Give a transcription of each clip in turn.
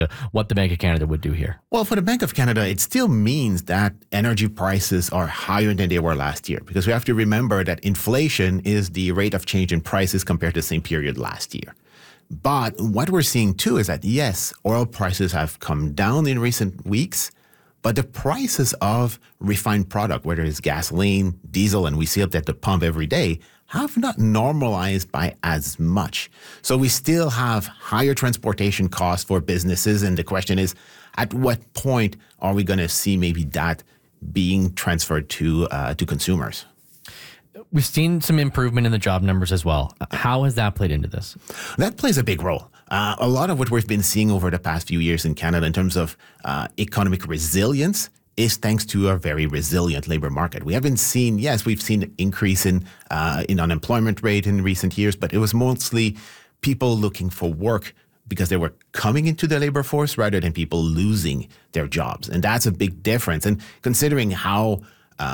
what the Bank of Canada would do here? Well, for the Bank of Canada, it still means that energy prices are higher than they were last year, because we have to remember that inflation is the rate of change in prices compared to the same period last year. But what we're seeing too is that, yes, oil prices have come down in recent weeks, but the prices of refined product, whether it's gasoline, diesel, and we see it at the pump every day, have not normalized by as much. So we still have higher transportation costs for businesses. And the question is, at what point are we going to see maybe that being transferred to consumers? We've seen some improvement in the job numbers as well. How has that played into this? That plays a big role. A lot of what we've been seeing over the past few years in Canada in terms of economic resilience is thanks to a very resilient labor market. We haven't seen, yes, we've seen an increase in unemployment rate in recent years, but it was mostly people looking for work because they were coming into the labor force rather than people losing their jobs. And that's a big difference. And considering how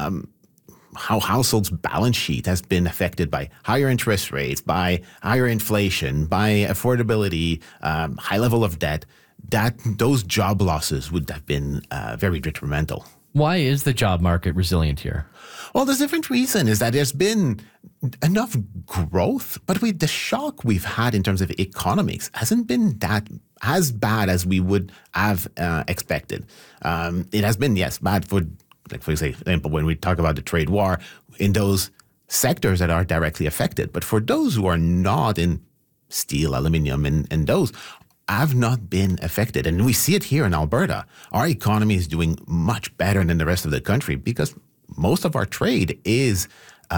households' balance sheet has been affected by higher interest rates, by higher inflation, by affordability, high level of debt, that those job losses would have been very detrimental. Why is the job market resilient here? Well, there's different reason is that there's been enough growth, but the shock we've had in terms of economics hasn't been that as bad as we would have expected. It has been, yes, bad for example, when we talk about the trade war, in those sectors that are directly affected. But for those who are not in steel, aluminum, and those have not been affected. And we see it here in Alberta. Our economy is doing much better than the rest of the country because most of our trade is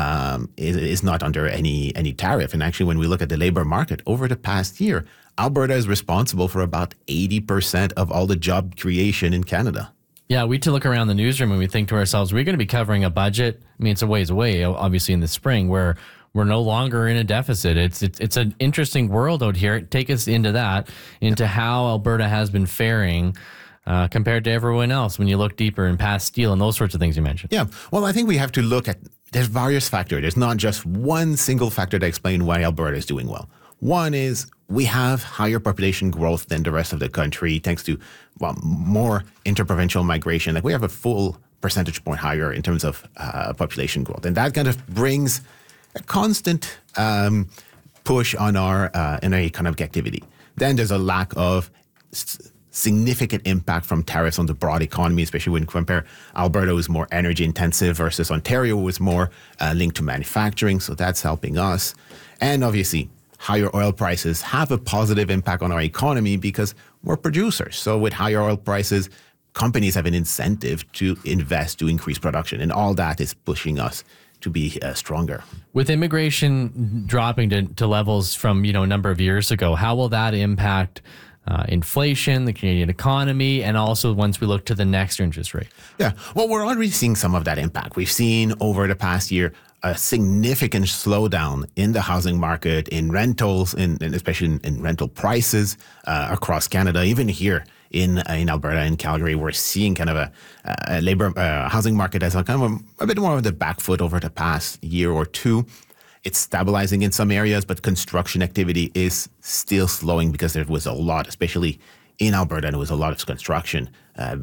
not under any tariff. And actually, when we look at the labor market over the past year, Alberta is responsible for about 80% of all the job creation in Canada. Yeah, we to look around the newsroom and we think to ourselves, we're going to be covering a budget. I mean, it's a ways away, obviously, in the spring, where we're no longer in a deficit. It's an interesting world out here. Take us into that, into how Alberta has been faring compared to everyone else when you look deeper and past steel and those sorts of things you mentioned. Yeah, well, I think we have to look at, there's various factors. There's not just one single factor to explain why Alberta is doing well. One is we have higher population growth than the rest of the country thanks to more interprovincial migration. Like we have a full percentage point higher in terms of population growth. And that kind of brings a constant push on our economic activity. Then there's a lack of significant impact from tariffs on the broad economy, especially when you compare Alberta, who's more energy intensive, versus Ontario, who is more linked to manufacturing. So that's helping us. And obviously, higher oil prices have a positive impact on our economy because we're producers. So with higher oil prices, companies have an incentive to invest to increase production. And all that is pushing us to be stronger. With immigration dropping to levels from a number of years ago, how will that impact inflation, the Canadian economy, and also once we look to the next interest rate? Yeah, well, we're already seeing some of that impact. We've seen over the past year a significant slowdown in the housing market, in rentals, and especially in rental prices across Canada. Even here in Alberta, in Calgary, we're seeing kind of a labor housing market as a kind of a bit more of the back foot over the past year or two. It's stabilizing in some areas, but construction activity is still slowing because there was a lot, especially in Alberta, there was a lot of construction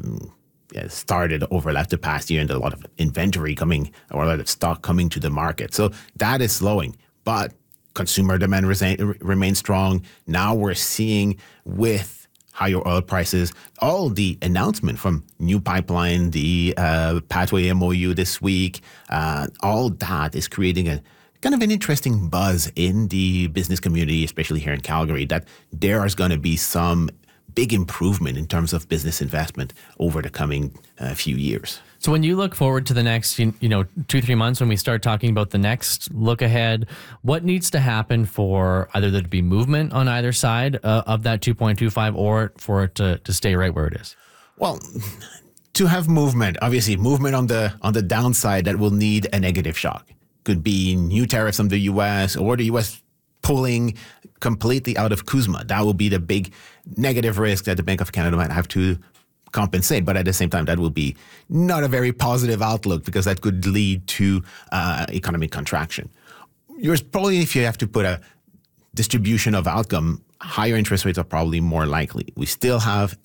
started over the past year and a lot of inventory coming or a lot of stock coming to the market. So that is slowing, but consumer demand remains strong. Now we're seeing with higher oil prices, all the announcement from New Pipeline, the Pathway MOU this week, all that is creating a kind of an interesting buzz in the business community, especially here in Calgary, that there is going to be some big improvement in terms of business investment over the coming few years. So when you look forward to the next, 2-3 months, when we start talking about the next look ahead, what needs to happen for either there to be movement on either side of that 2.25 or for it to stay right where it is? Well, to have movement, obviously movement on the downside, that will need a negative shock. Could be new tariffs from the U.S. or the U.S. pulling completely out of CUSMA. That will be the big negative risk that the Bank of Canada might have to compensate. But at the same time, that will be not a very positive outlook because that could lead to economic contraction. Yours probably, if you have to put a distribution of outcome, higher interest rates are probably more likely. We still have